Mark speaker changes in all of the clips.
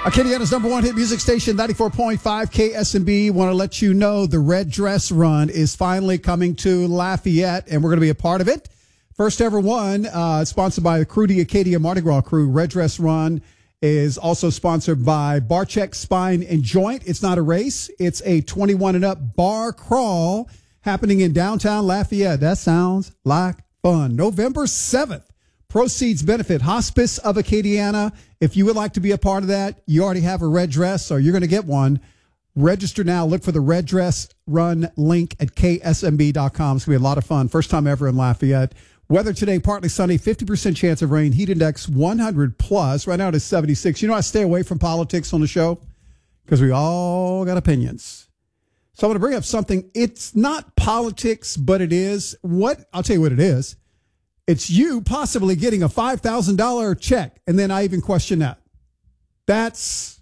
Speaker 1: Acadiana's number one hit music station, 94.5 KSMB. Want to let you know the Red Dress Run is finally coming to Lafayette, and we're going to be a part of it. First ever one, sponsored by the Crew de Acadia Mardi Gras Crew. Red Dress Run is also sponsored by Barcheck Spine and Joint. It's not a race. It's a 21 and up bar crawl happening in downtown Lafayette. That sounds like fun. November 7th. Proceeds benefit Hospice of Acadiana. If you would like to be a part of that, you already have a red dress or you're going to get one. Register now. Look for the Red Dress Run link at ksmb.com. It's going to be a lot of fun. First time ever in Lafayette. Weather today, partly sunny, 50% chance of rain. Heat index 100 plus. Right now it is 76. You know, I stay away from politics on the show because we all got opinions. So I'm going to bring up something. It's not politics, but it is. I'll tell you what it is. It's you possibly getting a $5,000 check. And then I even question that. That's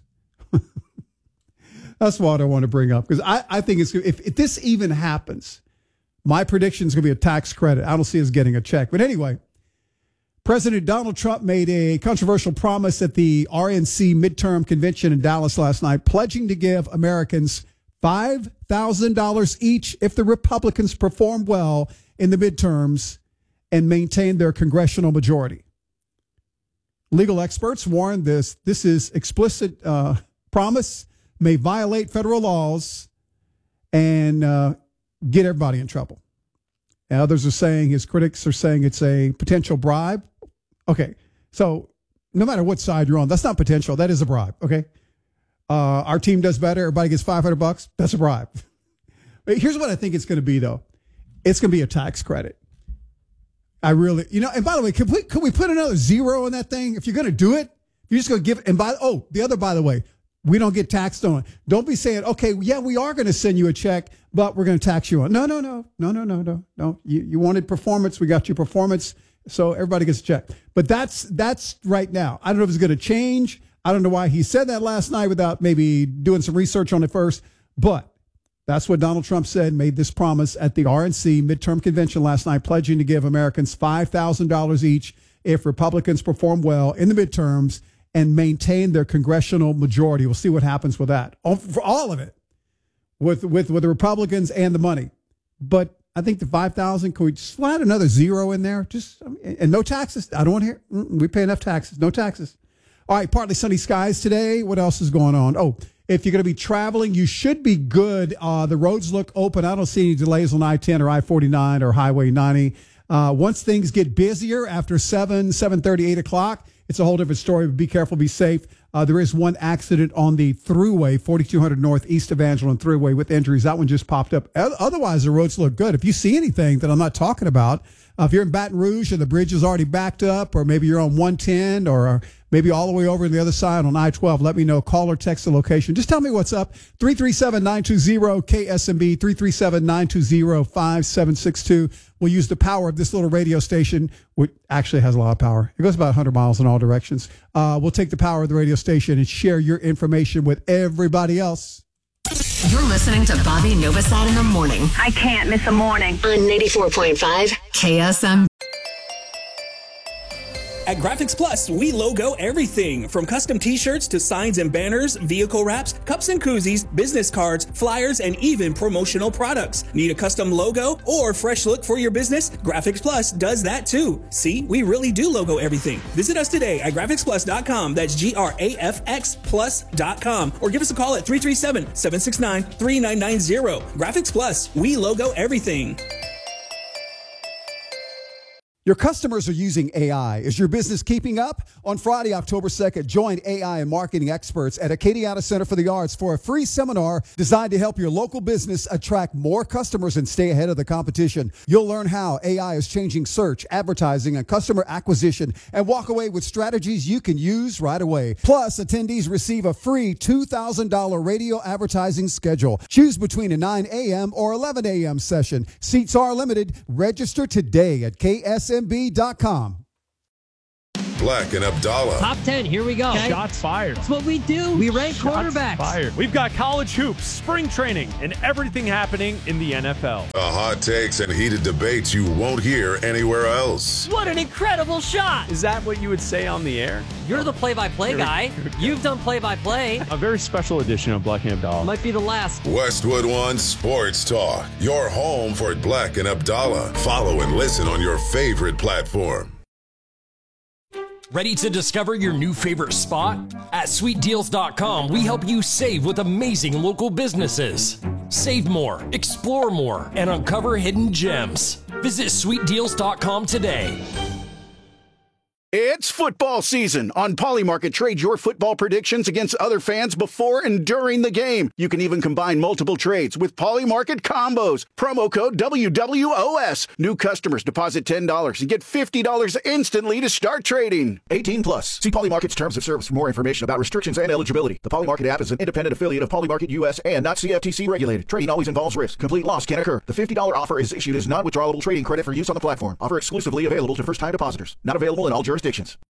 Speaker 1: what I want to bring up. Because I think if this even happens, my prediction is going to be a tax credit. I don't see us getting a check. But anyway, President Donald Trump made a controversial promise at the RNC midterm convention in Dallas last night, pledging to give Americans $5,000 each if the Republicans perform well in the midterms and maintain their congressional majority. Legal experts warn this is explicit promise, may violate federal laws and get everybody in trouble. And others are saying, his critics are saying it's a potential bribe. Okay, so no matter what side you're on, that's not potential. That is a bribe, okay? Our team does better. Everybody gets $500. That's a bribe. But here's what I think it's going to be, though. It's going to be a tax credit. I really, and by the way, could we put another zero on that thing? If you're going to do it, you're just going to give it. And by the way, we don't get taxed on it. Don't be saying, okay, yeah, we are going to send you a check, but we're going to tax you on. No. You wanted performance. We got your performance. So everybody gets a check. But that's right now. I don't know if it's going to change. I don't know why he said that last night without maybe doing some research on it first, but that's what Donald Trump said, made this promise at the RNC midterm convention last night, pledging to give Americans $5,000 each if Republicans perform well in the midterms and maintain their congressional majority. We'll see what happens with that. For all of it, with the Republicans and the money. But I think the $5,000, can we slide another zero in there? And no taxes. I don't want to hear. We pay enough taxes. No taxes. All right, partly sunny skies today. What else is going on? Oh, if you're going to be traveling, you should be good. The roads look open. I don't see any delays on I-10 or I-49 or Highway 90. Once things get busier after 7:30, 8 o'clock, it's a whole different story. But be careful, be safe. There is one accident on the thruway, 4200 North East Evangeline Thruway with injuries. That one just popped up. Otherwise, the roads look good. If you see anything that I'm not talking about, if you're in Baton Rouge and the bridge is already backed up, or maybe you're on 110 or maybe all the way over to the other side on I-12, let me know. Call or text the location. Just tell me what's up. 337-920-KSMB, 337-920-5762. We'll use the power of this little radio station, which actually has a lot of power. It goes about 100 miles in all directions. We'll take the power of the radio station and share your information with everybody else.
Speaker 2: You're listening to Bobby Novosad in the morning.
Speaker 3: I can't miss a morning.
Speaker 2: On 94.5 KSM.
Speaker 4: At Graphics Plus, we logo everything from custom t-shirts to signs and banners, vehicle wraps, cups and koozies, business cards, flyers, and even promotional products. Need a custom logo or fresh look for your business? Graphics Plus does that too. See, we really do logo everything. Visit us today at graphicsplus.com. That's grafxplus.com. Or give us a call at 337-769-3990. Graphics Plus, we logo everything.
Speaker 1: Your customers are using AI. Is your business keeping up? On Friday, October 2nd, join AI and marketing experts at Acadiana Center for the Arts for a free seminar designed to help your local business attract more customers and stay ahead of the competition. You'll learn how AI is changing search, advertising, and customer acquisition, and walk away with strategies you can use right away. Plus, attendees receive a free $2,000 radio advertising schedule. Choose between a 9 a.m. or 11 a.m. session. Seats are limited. Register today at KSMB.com.
Speaker 3: Black and Abdallah.
Speaker 5: Top 10, here we go.
Speaker 6: Okay. Shots fired.
Speaker 5: That's what we do. We rank quarterbacks.
Speaker 6: Fired. We've got college hoops, spring training, and everything happening in the NFL.
Speaker 3: The hot takes and heated debates you won't hear anywhere else.
Speaker 5: What an incredible shot.
Speaker 6: Is that what you would say on the air?
Speaker 5: You're the play-by-play guy. You've done play-by-play.
Speaker 6: A very special edition of Black and Abdallah.
Speaker 5: Might be the last.
Speaker 3: Westwood One Sports Talk, your home for Black and Abdallah. Follow and listen on your favorite platform.
Speaker 7: Ready to discover your new favorite spot? At sweetdeals.com, we help you save with amazing local businesses. Save more, explore more, and uncover hidden gems. Visit sweetdeals.com today.
Speaker 8: It's football season. On Polymarket, trade your football predictions against other fans before and during the game. You can even combine multiple trades with Polymarket combos. Promo code WWOS. New customers deposit $10 and get $50 instantly to start trading. 18 plus. See Polymarket's terms of service for more information about restrictions and eligibility. The Polymarket app is an independent affiliate of Polymarket US and not CFTC regulated. Trading always involves risk. Complete loss can occur. The $50 offer is issued as non-withdrawable trading credit for use on the platform. Offer exclusively available to first-time depositors. Not available in all jurisdictions.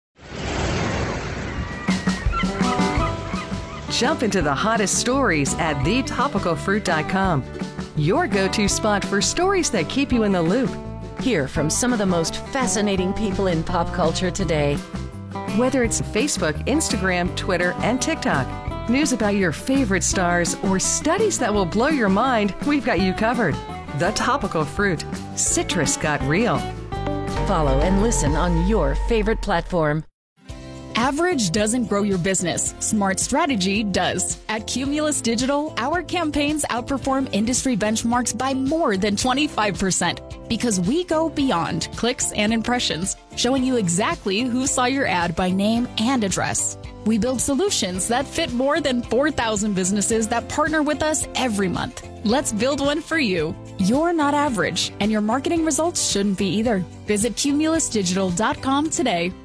Speaker 9: Jump into the hottest stories at thetopicalfruit.com. Your go-to spot for stories that keep you in the loop.
Speaker 2: Hear from some of the most fascinating people in pop culture today.
Speaker 9: Whether it's Facebook, Instagram, Twitter, and TikTok, news about your favorite stars, or studies that will blow your mind, we've got you covered. The Topical Fruit. Citrus got real.
Speaker 2: Follow and listen on your favorite platform.
Speaker 10: Average doesn't grow your business. Smart strategy does. At Cumulus Digital, our campaigns outperform industry benchmarks by more than 25% because we go beyond clicks and impressions, showing you exactly who saw your ad by name and address. We build solutions that fit more than 4,000 businesses that partner with us every month. Let's build one for you. You're not average, and your marketing results shouldn't be either. Visit cumulusdigital.com today.